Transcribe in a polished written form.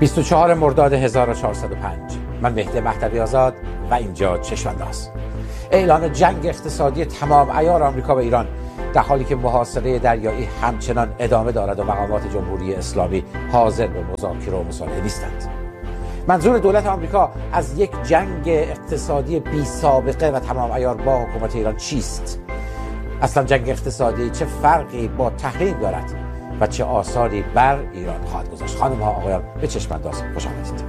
24 مرداد 1405. من مهدی مهدوی آزاد و اینجا چشم‌انداز. اعلان جنگ اقتصادی تمام عیار آمریکا و ایران در حالی که محاصره دریایی همچنان ادامه دارد و مقامات جمهوری اسلامی حاضر به مذاکره و مصالحه نیستند. منظور دولت آمریکا از یک جنگ اقتصادی بی سابقه و تمام عیار با حکومت ایران چیست؟ اصلا جنگ اقتصادی چه فرقی با تحریم دارد و چه آثاری بر ایران خواهد گذاشت؟ خانم ها آقایان، به چشم‌انداز خوش آمدید.